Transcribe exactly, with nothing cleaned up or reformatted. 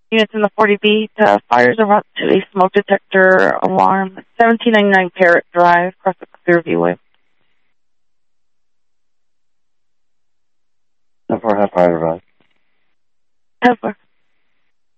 Units in the forty B to fires erupt to a smoke detector alarm. seventeen ninety-nine Parrot Drive, across the Clearview Way. ten four, have fire advised. ten four.